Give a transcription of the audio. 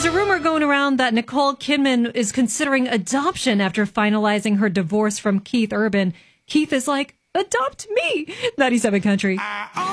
There's a rumor going around that Nicole Kidman is considering adoption after finalizing her divorce from Keith Urban. Keith is like, adopt me. 97 Country.